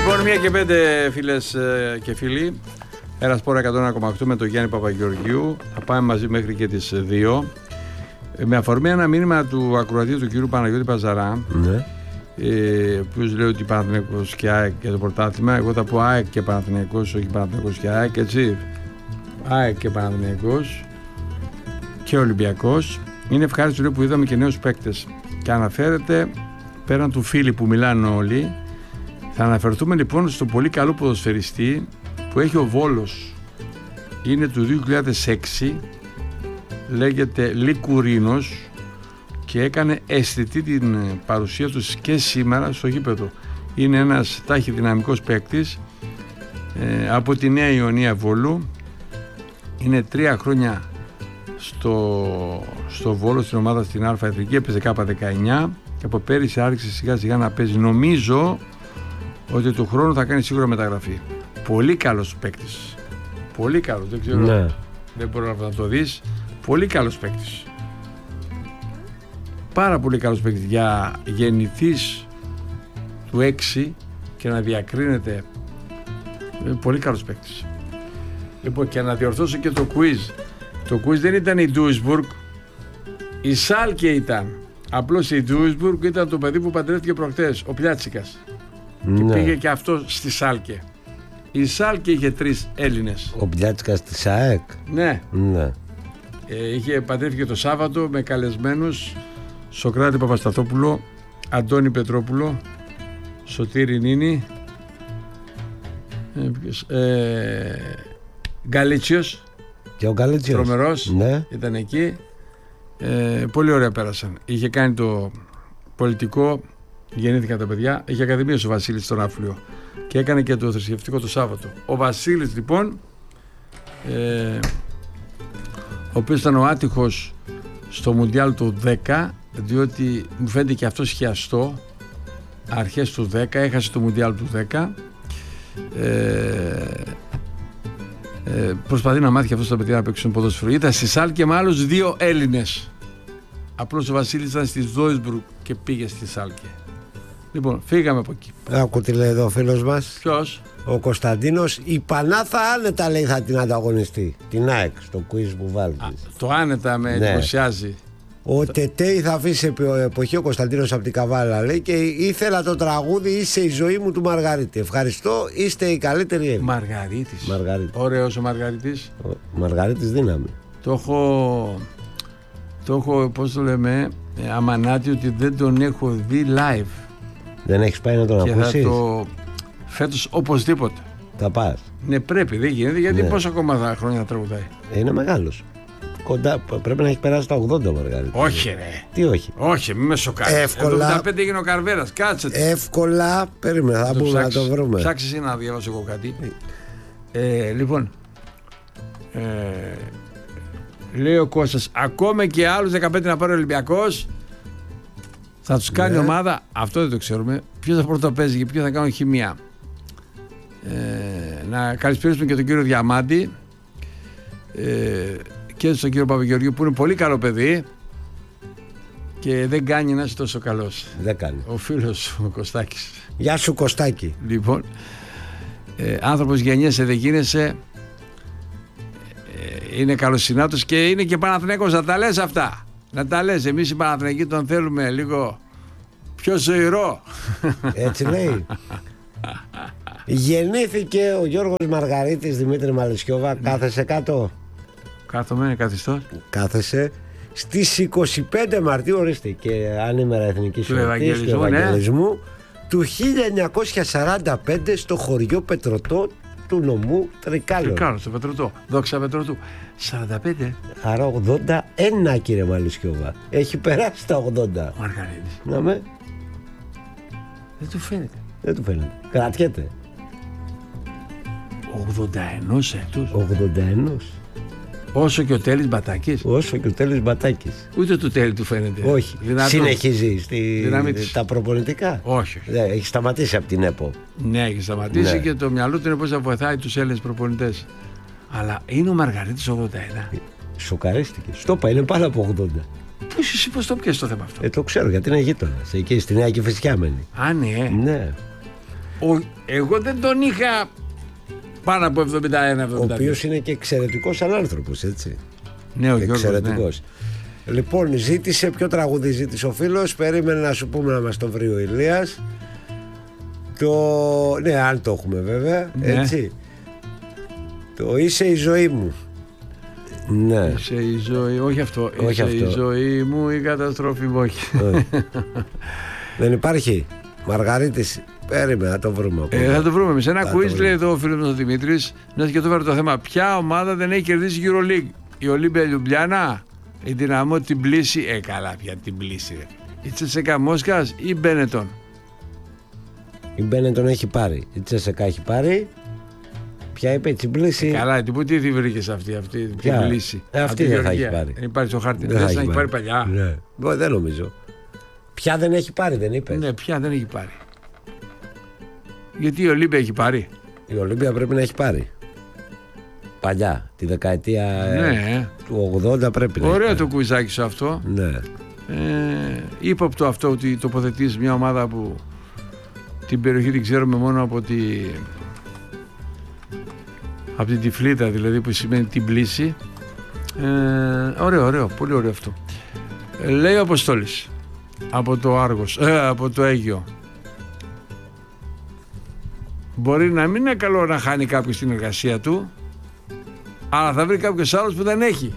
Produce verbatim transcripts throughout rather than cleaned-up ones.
Λοιπόν, μία και πέντε φίλες και φίλοι. Ερασπόρα εκατόν ένα κόμμα οκτώ με τον Γιάννη Παπαγεωργίου. Θα πάμε μαζί μέχρι και τις δύο. Με αφορμή ένα μήνυμα του ακροατή του κύριου Παναγιώτη Παζαρά, ναι. ε, ο οποίος λέει ότι Παναθηναϊκός και ΑΕΚ για το πρωτάθλημα. Εγώ θα πω ΑΕΚ και Παναθηναϊκός, όχι Παναθηναϊκός και ΑΕΚ, έτσι. ΑΕΚ και Παναθηναϊκός και Ολυμπιακός. Είναι ευχάριστο που είδαμε και νέους παίκτες. Και αναφέρεται, πέραν του φίλου που μιλάνε όλοι, θα αναφερθούμε λοιπόν στο πολύ καλό ποδοσφαιριστή που έχει ο Βόλος. Είναι του δύο χιλιάδες έξι, λέγεται Λικουρίνος και έκανε αισθητή την παρουσία του και σήμερα στο γήπεδο. Είναι ένας ταχυδυναμικός παίκτης ε, από τη Νέα Ιωνία Βόλου. Είναι τρία χρόνια στο, στο Βόλο, στην ομάδα στην Α Εθνική, έπαιζε Κάπα δεκαεννιά και από πέρυσι άρχισε σιγά σιγά να παίζει. Νομίζω ότι του χρόνου θα κάνει σίγουρα μεταγραφή. Πολύ καλός παίκτης. Πολύ καλός, δεν ξέρω, ναι. Δεν μπορώ να το δεις. Πολύ καλός παίκτης. Πάρα πολύ καλός παίκτης. Για γεννηθείς του έξι και να διακρίνεται, πολύ καλός παίκτης. Λοιπόν, και να διορθώσω και το quiz. Το quiz δεν ήταν η Duisburg, η Σάλκε ήταν. Απλώς η Duisburg ήταν το παιδί που παντρεύτηκε προχτές, ο Πλιάτσικας. Ναι. Και πήγε και αυτό στη Σάλκε. Η Σάλκε είχε τρεις Έλληνες. Ο Πλιάτσικας της ΑΕΚ. Ναι. Ναι. Ε, είχε παντρεύτηκε το Σάββατο με καλεσμένους Σοκράτη Παπασταθόπουλο, Αντώνη Πετρόπουλο, Σωτήρη Νίνη, ε, ε, Γκαλίτσιος. Και ο Γκαλίτσιος. Τρομερός, ναι. Ήταν εκεί. Ε, πολύ ωραία πέρασαν. Είχε κάνει το πολιτικό, γεννήθηκαν τα παιδιά. Είχε ακαδημίες ο Βασίλης στον Άφλιο και έκανε και το θρησκευτικό το Σάββατο. Ο Βασίλης λοιπόν, ε, ο οποίος ήταν ο άτυχος στο Μουντιάλ του δέκα, διότι μου φαίνεται και αυτός χιαστό αρχές του δέκα, έχασε το Μουντιάλ του δέκα. ε, Ε, προσπαθεί να μάθει και αυτό τα παιδιά να παίξουν ποδόσφαιρο. Ήταν στη Σάλκε με άλλους δύο Έλληνες. Απλώς ο Βασίλης ήταν στη Duisburg και πήγε στη Σάλκε. Λοιπόν, φύγαμε από εκεί. Άκου τι λέει εδώ ο φίλος μας. Ποιος? Ο Κωνσταντίνος. Η Πανάθα άνετα λέει θα την ανταγωνιστεί. Την ΑΕΚ στο quiz που βάλεις. Το άνετα με ναι. εντυπωσιάζει. Ο Τετέι θα αφήσει εποχή ο Κωνσταντίνος από την Καβάλα λέει και ήθελα το τραγούδι «Είσαι η ζωή μου» του Μαργαρίτη. Ευχαριστώ, είστε οι καλύτεροι Έλληνες. Μαργαρίτης. Μαργαρίτη. Ωραίος ο Μαργαρίτης. Ο Μαργαρίτης δύναμη. Το έχω, το έχω πώς το λέμε, αμανάτι ότι δεν τον έχω δει live. Δεν έχεις πάει να τον και ακούσεις? Και θα το φέτος οπωσδήποτε. Θα πας? Ναι, πρέπει, δεν γίνεται γιατί ναι. πόσα ακόμα χρόνια τραγουδάει. Είναι μεγάλος. Κοντά, πρέπει να έχει περάσει τα ογδόντα ο Μαργαρίτης. Όχι ρε. Τι όχι? Όχι, μην με σοκάρεις. Εύκολα. εβδομήντα πέντε έγινε ο Καρβέρας, κάτσε. Εύκολα, περίμενα, θα μπορούμε να το βρούμε. Ψάξει εσύ να διαβάσω εγώ κάτι. Ε, λοιπόν, ε, λέει ο Κώστας, ακόμα και άλλους δεκαπέντε να πάρει ο Ολυμπιακός, θα τους κάνει ναι. ομάδα, αυτό δεν το ξέρουμε, ποιος θα πρώτα παίζει και ποιος θα κάνει χημεία. Ε, να καλησπέρισουμε και τον κύριο Διαμάντη, ε, και στον κύριο Παπαγεωργίου που είναι πολύ καλό παιδί και δεν κάνει να είσαι τόσο καλός. Δεν κάνει. Ο φίλος ο Κωστάκης. Γεια σου Κωστάκη. Λοιπόν, ε, άνθρωπος γεννιέσαι δεν γίνεσαι, ε, είναι καλοσυνάτος και είναι και Παναθηναϊκός. Να τα λες αυτά. Να τα λες. Εμείς οι Παναθηναϊκοί τον θέλουμε λίγο πιο ζωηρό. Έτσι λέει. Γεννήθηκε ο Γιώργος Μαργαρίτης Δημήτρη Μαλισιόβα. Κάθεσε κάτω. Κάθομαι, καθιστώ. Κάθεσε στις είκοσι πέντε Μαρτίου, ορίστε και ανήμερα εθνικής του Ευαγγελισμού, του Ευαγγελισμού ναι. του χίλια εννιακόσια σαράντα πέντε στο χωριό Πετρωτό του νομού Τρικάλων. Τρικάλων, στο Πετρωτό. Δόξα Πετρωτού. σαράντα πέντε. Άρα ογδόντα ένα κύριε Μαλισιόβα. Έχει περάσει τα ογδόντα. Ο Μαργαρίτης. Να με. Δεν του φαίνεται. Δεν του φαίνεται. Κρατιέται. ογδόντα ένα έτους. ογδόντα ένα. Όσο και ο Τέλης Μπατάκης. Όσο και ο Τέλης Μπατάκης. Ούτε του Τέλη του φαίνεται. Όχι. Δυνατός. Συνεχίζει στη... τα προπονητικά. Όχι. όχι. Δεν, έχει σταματήσει από την ΕΠΟ. Ναι, έχει σταματήσει ναι. Και το μυαλό του είναι πώς θα βοηθάει τους Έλληνες προπονητές. Αλλά είναι ο Μαργαρίτης ογδόντα ένα. Σοκαρίστηκε. Στο είπα, είναι πάνω από ογδόντα. Πώς εσύ πώς το πιέσεις το θέμα αυτό? Ε, το ξέρω γιατί είναι γείτονας. Εκεί στη Νέα Κηφισιά μένει. Α, ναι. Ναι. Ο, εγώ δεν τον είχα πάνω από εβδομήντα ένα εβδομήντα δύο. Ο οποίος είναι και εξαιρετικός σαν άνθρωπος, έτσι. Ναι, ο Γιώργος, εξαιρετικός. Ναι. Λοιπόν, ζήτησε, ποιο τραγούδι ζήτησε ο φίλος? Περίμενε να σου πούμε να μας το βρει ο Ηλίας. Το... Ναι, αν το έχουμε βέβαια, ναι. Έτσι. Το «Είσαι η ζωή μου». Ναι. Είσαι η ζωή, όχι αυτό. Όχι Είσαι αυτό. η ζωή μου, η καταστροφή μου, όχι. Δεν υπάρχει. Μαργαρίτης, περίμενα να το βρούμε. Ε, θα το βρούμε. Σε ένα quiz λέει εδώ ο φίλος μας ο Δημήτρης, να και το φέρω το θέμα. Ποια ομάδα δεν έχει κερδίσει EuroLeague? Η Ολύμπια Λιουμπλιάνα, η Δυναμό την Πλήση? Ε, καλά πια την Πλήση. Ρε. Η Τσεσεκά Μόσχας ή Μπένετον? Η Μπένετον έχει πάρει. Η Τσεσεκά έχει πάρει. Ποια είπε η Τσιμπλήση? Καλά, τι, πού τι τη βρήκες αυτή, αυτή την Πλήση? Ε, αυτή δεν θα έχει πάρει. Δεν υπάρχει στο χάρτη. Δεν Δεν θα έχει έχει πάρει παλιά. Ναι. Δεν νομίζω. Ποια δεν έχει πάρει, δεν είπες? Ναι, ποια δεν έχει πάρει? Γιατί η Ολύμπια έχει πάρει. Η Ολύμπια πρέπει να έχει πάρει. Παλιά, τη δεκαετία ναι. του ογδόντα πρέπει να. Ωραίο το κουιζάκι σου αυτό. Ναι. Ε, ύποπτο αυτό ότι τοποθετείς μια ομάδα που την περιοχή την ξέρουμε μόνο από τη από την τυφλίδα, δηλαδή, που σημαίνει την πλήση. Ε, ωραίο, ωραίο, πολύ ωραίο αυτό. Ε, λέει ο Αποστόλης από το Άργος, ε, από το Αίγιο. Μπορεί να μην είναι καλό να χάνει κάποιος την εργασία του, αλλά θα βρει κάποιος άλλος που δεν έχει.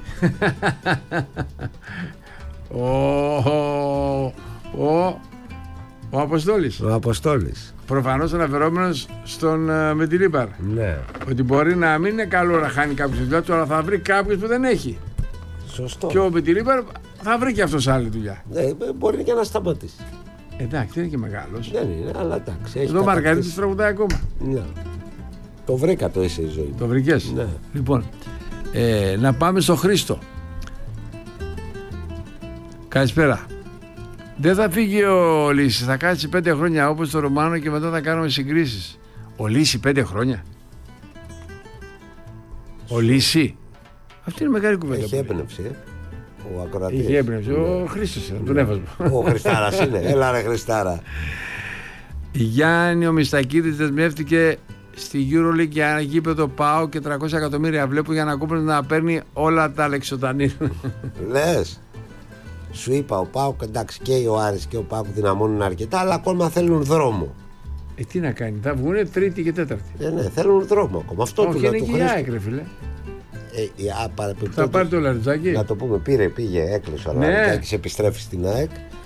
Ο, ο, ο, ο Αποστόλης. Ο Αποστόλης. Προφανώς αναφερόμενος στον uh, Μεντιλίμπαρ. Ναι. Ότι μπορεί να μην είναι καλό να χάνει κάποιος τη δουλειά του, αλλά θα βρει κάποιος που δεν έχει. Σωστό. Και ο Μεντιλίμπαρ θα βρει και αυτός άλλη δουλειά. Ναι, μπορεί και να σταματήσει. Εντάξει, δεν είναι και μεγάλος. Δεν είναι, αλλά εντάξει. Εδώ Μαργαρίτης τραγουδάει ακόμα. Ναι. Το βρήκα το «Είσαι η ζωή μου». Το βρήκες? Ναι. Λοιπόν, ε, να πάμε στο Χρήστο. Καλησπέρα. Δεν θα φύγει ο Λύση, θα κάτσει πέντε χρόνια όπως το Ρωμάνο και μετά θα κάνουμε συγκρίσεις. Ο Λύση πέντε χρόνια. Ο Λύση. Αυτή είναι μεγάλη κουβέντα. Έχει έμπνευση, ε. Ο ακροατής. Είχε έμπνευση. Ο Χρήστος είναι, τον έβασμα. Ο Χριστάρας είναι. Έλα ρε Χριστάρα. Γιάννη ο Μιστακίδης δεσμεύτηκε στη EuroLeague για ένα γήπεδο ΠΑΟ και τριακόσια εκατομμύρια βλέπω για να κούπρουν να παίρνει όλα τα Αλεξοτανή. Λες. Σου είπα, ο ΠΑΟΚ, εντάξει, και ο Άρης και ο ΠΑΟΚ δυναμώνουν αρκετά, αλλά ακόμα θέλουν δρόμο. Ε, τι να κάνει, θα βγουν τρίτη και τέταρτη. Ε, ναι, θέλουν δρόμο ακόμα. Αυτό όχι, του είναι του και η ΑΕΚ, ρε φίλε. Ε, α, θα πάρει το Λαριτζάκι. Να το πούμε, πήρε, πήγε, έκλεισε ο ναι. Λαριτζάκης, επιστρέφει στην ΑΕΚ.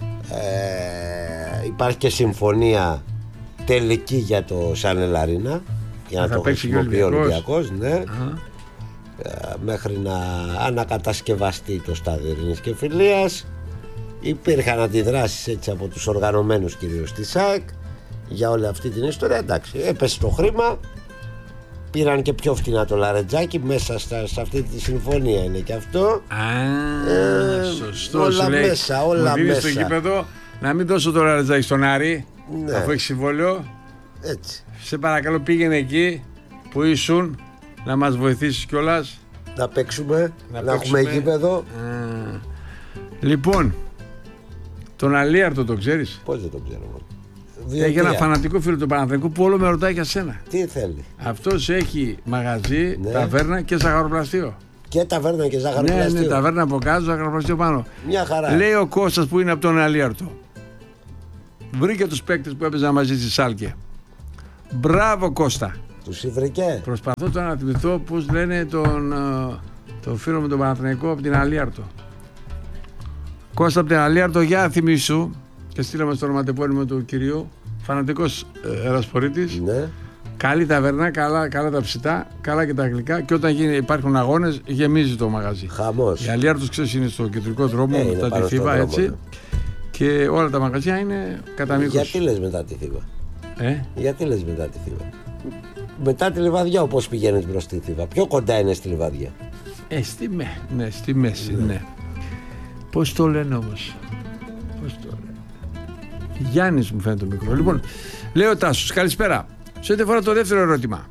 Ε, υπάρχει και συμφωνία τελική για το Σάνελ Αρίνα, για να θα το χρησιμοποιεί ο Ολυμπιακός, ναι. Ε, μέχρι να ανακατασκευαστεί το στάδιο Ειρήνης και Φιλίας. Υπήρχαν αντιδράσεις έτσι από τους οργανωμένους κυρίως της ΑΕΚ για όλη αυτή την ιστορία. Εντάξει, έπεσε το χρήμα, πήραν και πιο φτηνά το Λαρετζάκι, μέσα στα, σε αυτή τη συμφωνία είναι και αυτό. Α, ε, σωστό. όλα λέει, μέσα, όλα μου μέσα. Στο γήπεδο να μην δώσω το Λαρετζάκι στον Άρη, ναι. Αφού έχει συμβόλαιο. Έτσι. Σε παρακαλώ, πήγαινε εκεί που ήσουν, να μας βοηθήσεις κιόλας. Να παίξουμε, να, να παίξουμε. έχουμε γήπεδο. Α, λοιπόν, τον Αλίαρτο το ξέρεις? Πώς δεν το ξέρω? Έχει ένα φανατικό φίλο του Παναθηναϊκού που όλο με ρωτάει για σένα. Τι θέλει? Αυτός έχει μαγαζί, ναι. ταβέρνα και ζαχαροπλαστείο. Και ταβέρνα και ζαχαροπλαστείο. Ναι, ναι, ταβέρνα από κάτω, ζαχαροπλαστείο πάνω. Μια χαρά. Λέει ο Κώστας που είναι από τον Αλίαρτο. Βρήκε τους παίκτες που έπαιζαν μαζί στη Σάλκε. Μπράβο Κώστα. Τους βρήκε. Προσπαθώ τώρα να θυμηθώ πώς λένε τον, τον φίλο με τον Παναθηναϊκό από την Αλίαρτο. Κώστα από την Αλίαρτο, για θυμίσου. Και στείλαμε στο ονοματεπώνυμο του κυρίου. Φανατικός ε, ερασπορίτης. Ναι. Καλή ταβερνά, καλά, καλά τα ψητά, καλά και τα γλυκά. Και όταν γίνει, υπάρχουν αγώνες, γεμίζει το μαγαζί. Χαμός. Η Αλίαρτος, ξέρεις, είναι στο κεντρικό δρόμο, ε, μετά τη Θήβα, έτσι. Ναι. Και όλα τα μαγαζιά είναι κατά μήκος. Γιατί λες μετά τη Θήβα? Ε? Γιατί λες μετά τη Θήβα? Μετά τη Λιβαδιά, όπως πηγαίνεις μπρος στη Θήβα? Πιο κοντά είναι στη Λιβαδιά. Ε, στη, με, ναι, στη μέση, ναι. ναι. Πώς το λένε όμως? Πώς το λένε? Γιάννης μου φαίνεται το μικρό. Λοιπόν, λέει ο Τάσος, καλησπέρα. Σε ό,τι αφορά το δεύτερο ερώτημα.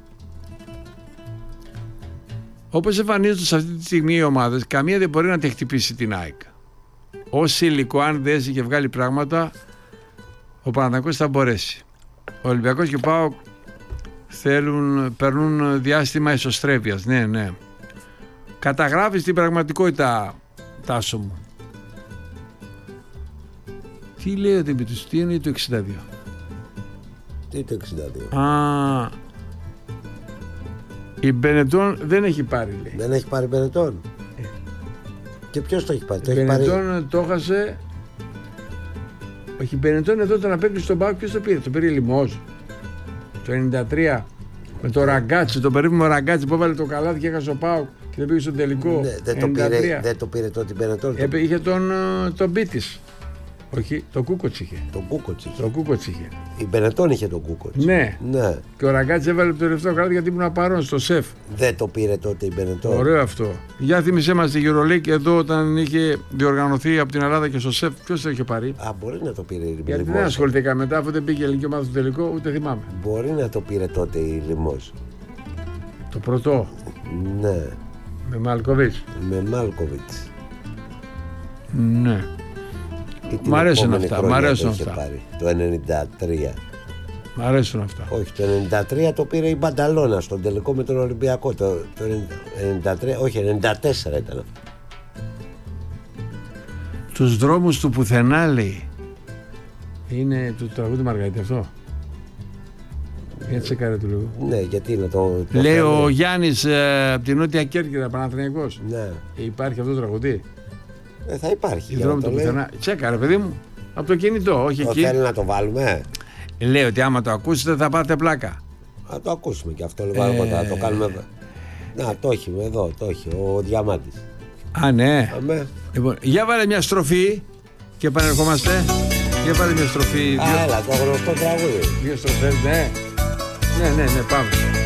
Όπως εμφανίζονται σε αυτή τη στιγμή οι ομάδες, καμία δεν μπορεί να τη χτυπήσει την ΑΕΚ. Ως υλικό, αν δέσει και βγάλει πράγματα, ο Παναθηναϊκός θα μπορέσει. Ο Ολυμπιακός και ο ΠΑΟΚ θέλουν, περνούν διάστημα εσωστρέφειας. Ναι, ναι. Καταγράφεις την πραγματικότητα, Τάσο μου. Τι λέει ο Δημήτρης, τι είναι το εξήντα δύο? Τι το εξήντα δύο? Α, η Μπενετών δεν έχει πάρει, λέει. Δεν έχει πάρει Μπενετών. Ε. Και ποιος το έχει πάρει? Η το έχει Μπενετών πάρει... το έχασε. Όχι, η Μπενετών εδώ τον απέκλεισε στον ΠΑΟΚ. Ποιος το πήρε? Το πήρε Λιμός το ενενήντα τρία με το Ραγκάτσι, το περίφημο Ραγκάτσι που έβαλε το καλάθι και έχασε ο ΠΑΟΚ και δεν πήγε στον τελικό. Ναι, δεν, το πήρε, δεν το πήρε τότε η Μπενετών. Ε, είχε τον, τον Μπίτης. Όχι, το Κούκοτς είχε. Το Κούκοτς είχε. Το Κούκοτς είχε. Η Μπενετών είχε τον Κούκοτς. Ναι. ναι. Και ο Ραγκάτσι έβαλε το τελευταίο καλάθι γιατί ήμουν παρόν στο σεφ. Δεν το πήρε τότε η Μπενετών. Ωραίο αυτό. Για θυμίσέ μας τη Euroleague εδώ όταν είχε διοργανωθεί από την Ελλάδα και στο σεφ. Ποιος το είχε πάρει? Α, μπορεί να το πήρε η Λιμός. Γιατί δεν ασχοληθήκα μετά, αφού δεν πήγε η ελληνική ομάδα στο τελικό, ούτε θυμάμαι. Μπορεί να το πήρε τότε η Λιμός. Το πρώτο. Ναι. Με Μάλκοβιτς. Με Μάλκοβιτς. Ναι. Μ' αρέσουν αυτά. Μ' αρέσουν αυτά. Πάρει, το ενενήντα τρία. Μ' αρέσουν αυτά. Όχι, το ενενήντα τρία το πήρε η Μπανταλώνα στον τελικό με τον Ολυμπιακό. Το, το ενενήντα τρία, όχι, ενενήντα τέσσερα ήταν αυτό. Τους δρόμους του πουθενά, λέει. Είναι το τραγούδι Μαργαρίτη αυτό. Έτσι σε κάρε του λίγο. Ναι, γιατί να το. το λέει φέρω. ο Γιάννης ε, από την Νότια Κέρκυρα, Παναθηναϊκός. Ναι. Υπάρχει αυτό το τραγούδι? Ε, θα υπάρχει. Οι δρόμοι του πουθενά. Τσέκαρε, παιδί μου. Από το κινητό, όχι το εκεί. Θέλει να το βάλουμε. Λέει ότι άμα το ακούσετε θα πάτε πλάκα. Να το ακούσουμε και αυτό λίγο αργότερα. Ε... Το κάνουμε. Να, το έχει εδώ, το έχει ο Διαμάντης. Α, ναι. Αμέ. Λοιπόν, για βάλε μια στροφή και επανερχόμαστε. Για βάλε μια στροφή. Α, δύο... έλα, το γνωστό τραγούδι. Δύο στροφές, ναι. Ναι, ναι, ναι, πάμε.